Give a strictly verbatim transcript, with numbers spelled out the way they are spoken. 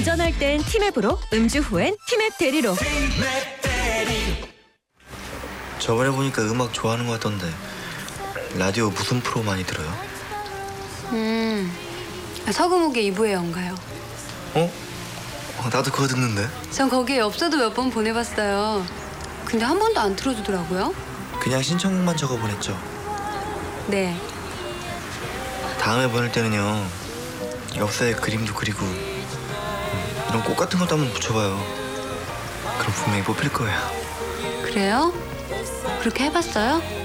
운전할 땐 티맵으로, 음주 후엔 티맵 대리로. 저번에 보니까 음악 좋아하는 것 같던데 라디오 무슨 프로 많이 들어요? 음, 서금욱의 이부의 연가요. 어? 어, 나도 그거 듣는데. 전 거기에 엽서도 몇 번 보내봤어요. 근데 한 번도 안 틀어주더라고요. 그냥 신청곡만 적어 보냈죠. 네. 다음에 보낼 때는요 엽서에 그림도 그리고 음, 이런 꽃 같은 것도 한번 붙여봐요. 그럼 분명히 뽑힐 거예요. 그래요? 그렇게 해봤어요?